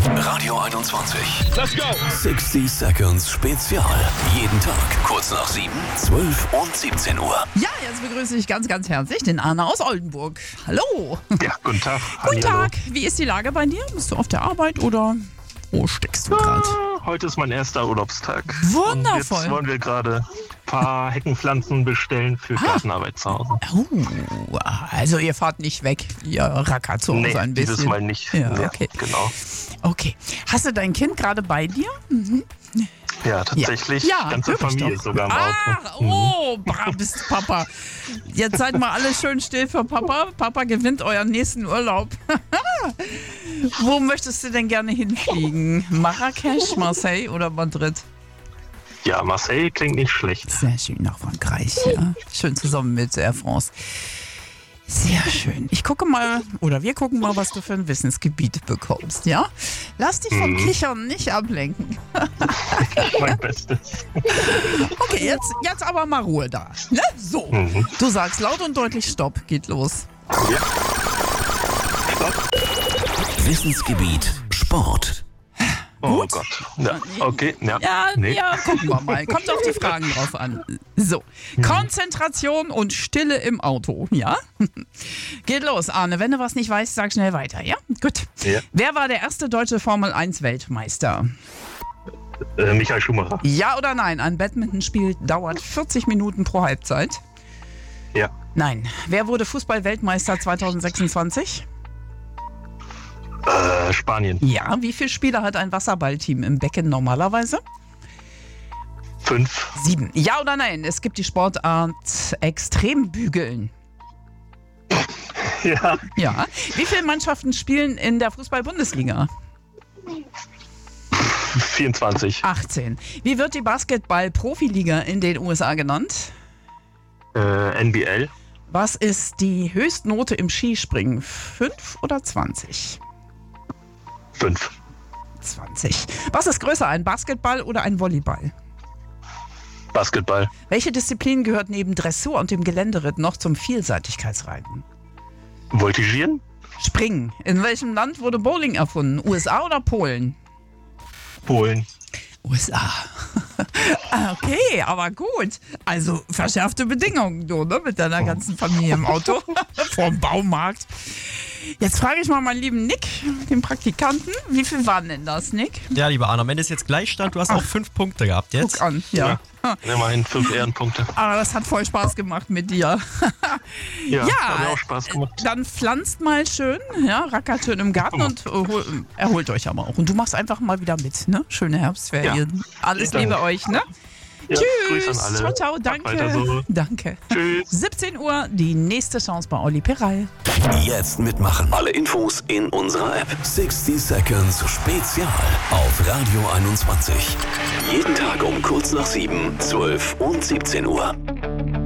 Radio 21. Let's go. 60 Seconds Spezial. Jeden Tag kurz nach 7, 12 und 17 Uhr. Ja, jetzt begrüße ich ganz, ganz herzlich den Arne aus Oldenburg. Hallo. Ja, guten Tag. Guten Tag. Wie ist die Lage bei dir? Bist du auf der Arbeit oder wo steckst du gerade? Heute ist mein erster Urlaubstag. Wundervoll. Und jetzt wollen wir gerade ein paar Heckenpflanzen bestellen für Gartenarbeit zu Hause. Oh, also ihr fahrt nicht weg, ihr rackert zu Hause ein bisschen. Dieses Mal nicht. Ja, okay. Genau. Okay. Hast du dein Kind gerade bei dir? Mhm. Ja, tatsächlich. Ja, ganze hör ich Familie doch. sogar im Auto. Oh, bist Papa. Jetzt seid mal alle schön still für Papa. Papa gewinnt euren nächsten Urlaub. Wo möchtest du denn gerne hinfliegen? Marrakesch, Marseille oder Madrid? Ja, Marseille klingt nicht schlecht. Sehr schön, nach Frankreich. Ja. Schön zusammen mit Air France. Sehr schön. Ich gucke mal, oder wir gucken mal, was du für ein Wissensgebiet bekommst, ja? Lass dich vom Kichern nicht ablenken. Mein Bestes. Okay, jetzt aber mal Ruhe da. Ne? So, du sagst laut und deutlich Stopp, geht los. Ja. Stopp. Wissensgebiet Sport. Oh Gut. Gott. Ja, okay. Ja. Ja, gucken wir mal. Kommt auf die Fragen drauf an. So, Konzentration und Stille im Auto, ja? Geht los, Arne. Wenn du was nicht weißt, sag schnell weiter, ja? Gut. Ja. Wer war der erste deutsche Formel-1-Weltmeister? Michael Schumacher. Ja oder nein? Ein Badmintonspiel dauert 40 Minuten pro Halbzeit. Ja. Nein. Wer wurde Fußball-Weltmeister 2026? Spanien. Ja. Wie viele Spieler hat ein Wasserballteam im Becken normalerweise? 5. 7. Ja oder nein? Es gibt die Sportart Extrembügeln. Ja. Ja. Wie viele Mannschaften spielen in der Fußball-Bundesliga? 24. 18. Wie wird die Basketball-Profiliga in den USA genannt? NBL. Was ist die Höchstnote im Skispringen? 5 oder 20? 5. 20. Was ist größer, ein Basketball oder ein Volleyball? Basketball. Welche Disziplin gehört neben Dressur und dem Geländeritt noch zum Vielseitigkeitsreiten? Voltigieren? Springen. In welchem Land wurde Bowling erfunden? USA oder Polen? Polen. USA. Okay, aber gut. Also verschärfte Bedingungen, du, ne? Mit deiner ganzen Familie im Auto vorm Baumarkt. Jetzt frage ich mal meinen lieben Nick, den Praktikanten. Wie viel waren denn das, Nick? Ja, lieber Arne, am Ende ist jetzt Gleichstand. Du hast auch 5 Punkte gehabt jetzt. Guck an, ja. Immerhin 5 Ehrenpunkte. Aber das hat voll Spaß gemacht mit dir. Ja, hat mir auch Spaß gemacht. Dann pflanzt mal schön, ja, rackert schön im Garten und erholt euch aber auch. Und du machst einfach mal wieder mit, ne? Schöne Herbstferien. Ja. Alles Danke. Liebe euch, ne? Ja, Tschüss. Grüße an alle. Ciao, ciao. Macht weiter Danke. so. Danke. Tschüss. 17 Uhr, die nächste Chance bei Olli Peral. Jetzt mitmachen. Alle Infos in unserer App. 60 Seconds Spezial auf Radio 21. Jeden Tag um kurz nach 7, 12 und 17 Uhr.